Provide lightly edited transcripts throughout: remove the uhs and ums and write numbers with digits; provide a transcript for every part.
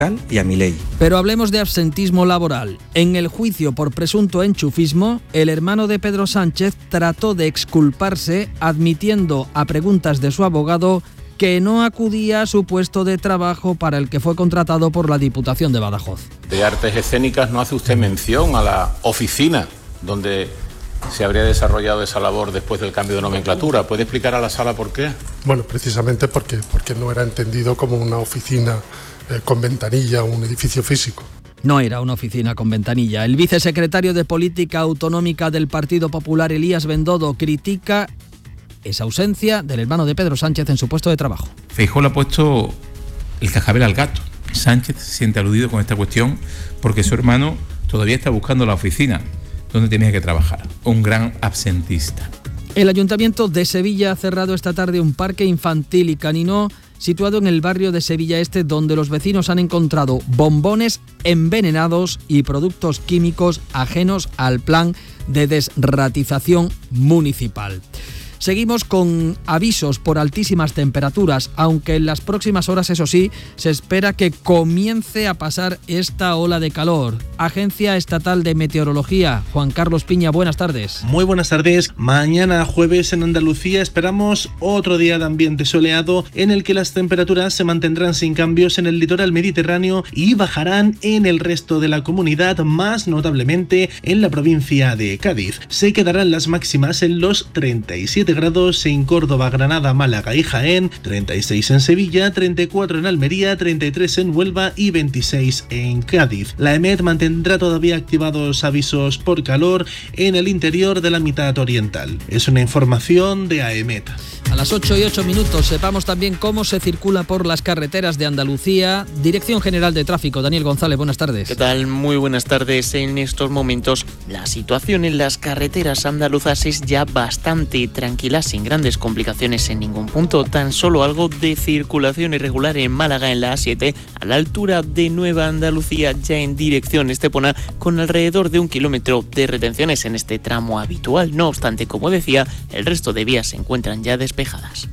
y a Milei. Pero hablemos de absentismo laboral. En el juicio por presunto enchufismo, el hermano de Pedro Sánchez trató de exculparse admitiendo a preguntas de su abogado que no acudía a su puesto de trabajo para el que fue contratado por la Diputación de Badajoz. De Artes Escénicas no hace usted mención a la oficina donde se habría desarrollado esa labor después del cambio de nomenclatura. ¿Puede explicar a la sala por qué? Bueno, precisamente porque no era entendido como una oficina con ventanilla, un edificio físico. No era una oficina con ventanilla. El vicesecretario de Política Autonómica del Partido Popular, Elías Bendodo, critica esa ausencia del hermano de Pedro Sánchez en su puesto de trabajo. Feijóo le ha puesto el cascabel al gato. Sánchez se siente aludido con esta cuestión porque su hermano todavía está buscando la oficina donde tenía que trabajar. Un gran absentista. El Ayuntamiento de Sevilla ha cerrado esta tarde un parque infantil y canino situado en el barrio de Sevilla Este, donde los vecinos han encontrado bombones envenenados y productos químicos ajenos al plan de desratización municipal. Seguimos con avisos por altísimas temperaturas, aunque en las próximas horas, eso sí, se espera que comience a pasar esta ola de calor. Agencia Estatal de Meteorología, Juan Carlos Piña, buenas tardes. Muy buenas tardes. Mañana jueves en Andalucía esperamos otro día de ambiente soleado en el que las temperaturas se mantendrán sin cambios en el litoral mediterráneo y bajarán en el resto de la comunidad, más notablemente en la provincia de Cádiz. Se quedarán las máximas en los 37 grados en Córdoba, Granada, Málaga y Jaén, 36 en Sevilla, 34 en Almería, 33 en Huelva y 26 en Cádiz. La EMET mantendrá todavía activados avisos por calor en el interior de la mitad oriental. Es una información de AEMET. A las 8:08 sepamos también cómo se circula por las carreteras de Andalucía. Dirección General de Tráfico, Daniel González, buenas tardes. ¿Qué tal? Muy buenas tardes. En estos momentos la situación en las carreteras andaluzas es ya bastante tranquila, sin grandes complicaciones en ningún punto. Tan solo algo de circulación irregular en Málaga en la A7, a la altura de Nueva Andalucía, ya en dirección Estepona, con alrededor de 1 kilómetro de retenciones en este tramo habitual. No obstante, como decía, el resto de vías se encuentran ya despejadas.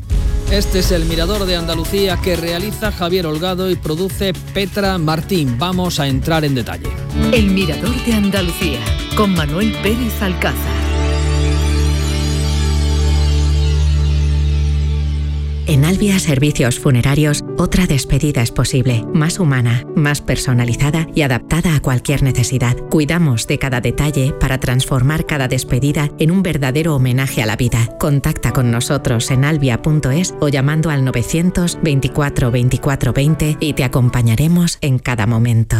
Este es el Mirador de Andalucía que realiza Javier Holgado y produce Petra Martín. Vamos a entrar en detalle. El Mirador de Andalucía, con Manuel Pérez Alcázar. En Albia Servicios Funerarios, otra despedida es posible, más humana, más personalizada y adaptada a cualquier necesidad. Cuidamos de cada detalle para transformar cada despedida en un verdadero homenaje a la vida. Contacta con nosotros en albia.es o llamando al 900 24 24 20 y te acompañaremos en cada momento.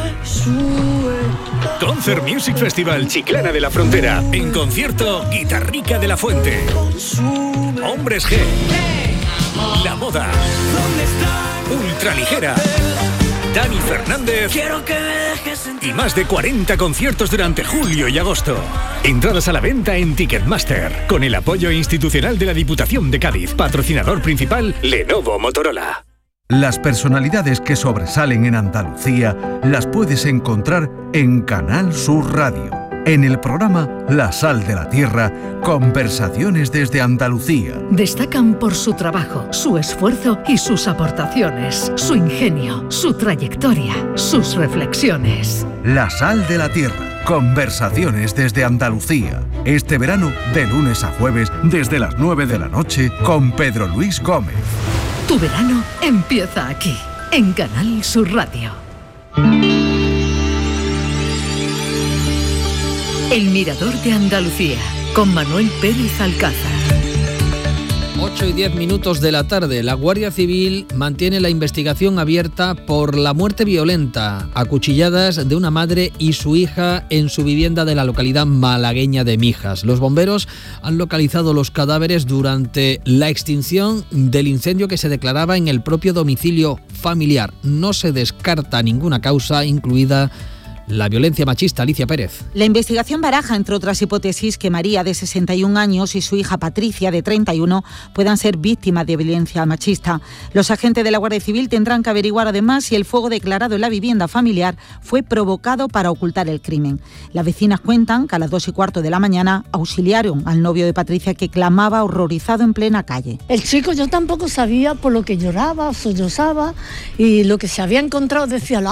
Concert Music Festival Chiclana de la Frontera. En concierto, Guitarrica de la Fuente, Hombres G, La Moda, Ultraligera, Dani Fernández y más de 40 conciertos durante julio y agosto. Entradas a la venta en Ticketmaster, con el apoyo institucional de la Diputación de Cádiz. Patrocinador principal, Lenovo Motorola. Las personalidades que sobresalen en Andalucía las puedes encontrar en Canal Sur Radio. En el programa La Sal de la Tierra, conversaciones desde Andalucía. Destacan por su trabajo, su esfuerzo y sus aportaciones, su ingenio, su trayectoria, sus reflexiones. La Sal de la Tierra, conversaciones desde Andalucía. Este verano, de lunes a jueves, desde las 9 de la noche, con Pedro Luis Gómez. Tu verano empieza aquí, en Canal Sur Radio. El Mirador de Andalucía, con Manuel Pérez Alcázar. 8:10 de la tarde. La Guardia Civil mantiene la investigación abierta por la muerte violenta a cuchilladas de una madre y su hija en su vivienda de la localidad malagueña de Mijas. Los bomberos han localizado los cadáveres durante la extinción del incendio que se declaraba en el propio domicilio familiar. No se descarta ninguna causa, incluida la violencia machista. Alicia Pérez. La investigación baraja, entre otras hipótesis, que María, de 61 años, y su hija Patricia, de 31, puedan ser víctimas de violencia machista. Los agentes de la Guardia Civil tendrán que averiguar además si el fuego declarado en la vivienda familiar fue provocado para ocultar el crimen. Las vecinas cuentan que a las 2:15 de la mañana auxiliaron al novio de Patricia, que clamaba horrorizado en plena calle. El chico, yo tampoco sabía por lo que lloraba, sollozaba, y lo que se había encontrado decía,